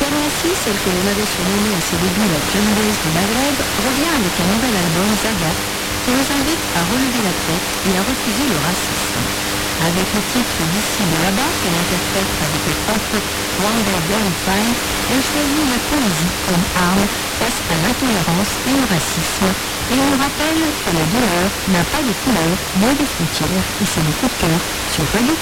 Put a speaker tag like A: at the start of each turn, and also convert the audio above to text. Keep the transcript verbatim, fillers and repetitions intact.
A: Nassi, celle que l'on avait surnommée à ses débuts la Jungle du Maghreb, revient avec un nouvel album, Zaga, qui nous invite à relever la tête et à refuser le racisme. Avec le titre D'ici de là-bas, qu'elle interprète avec le propre One Day Very Fine, elle choisit la poésie comme arme face à l'intolérance et au racisme, et on nous rappelle que la douleur n'a pas de couleur, ni de frontières, et c'est le coup de cœur sur Radio